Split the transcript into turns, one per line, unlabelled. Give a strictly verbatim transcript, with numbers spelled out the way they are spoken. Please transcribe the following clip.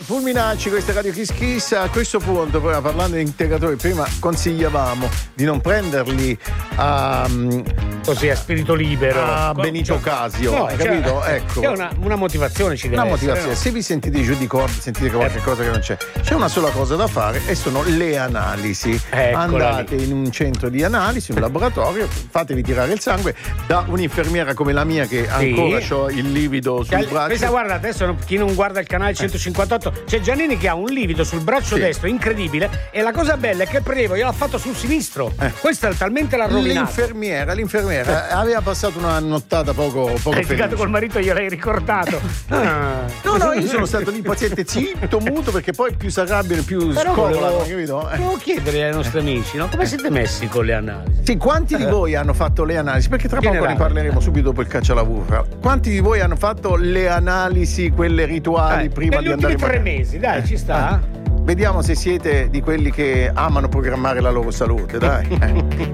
Fulminacci, questa è Radio Kiss Kiss. A questo punto, poi parlando di integratori, prima consigliavamo di non prenderli a
così a spirito libero,
a Benito Casio, no, hai capito?
Cioè,
ecco.
C'è una, una motivazione, ci deve
una
essere,
motivazione.
no?
Se vi sentite giù di corda, sentite qualche eh. cosa che non c'è, c'è una sola cosa da fare e sono le analisi.
Eccola
Andate
lì.
in un centro di analisi, un laboratorio, fatevi tirare il sangue da un'infermiera come la mia che ancora
sì.
ho il livido sul
Cal-
braccio.
Questa, guarda, adesso chi non guarda il canale centocinquantotto, c'è Giannini che ha un livido sul braccio
sì.
destro incredibile, e la cosa bella è che il prelievo gliel'ha fatto sul sinistro. Eh. Questo talmente l'ha rovinato.
L'infermiera, l'infermiera eh. aveva passato una nottata poco, poco
Hai
felice.
litigato col marito e gliel'hai ricordato. Ah.
No, no, io sono stato lì paziente, zitto, muto, perché poi più si arrabbiano, più scovolano, capito? Eh.
Devo chiedere ai nostri amici, no? Come siete messi con le analisi?
Sì, quanti di voi hanno fatto le analisi? Perché tra
Generale.
poco ne parleremo subito dopo il caccia alla bufera. Quanti di voi hanno fatto le analisi, quelle rituali,
eh,
prima di andare in
tre
vacanza?
mesi, dai,
eh.
ci sta.
Eh. Vediamo se siete di quelli che amano programmare la loro salute, dai. Eh.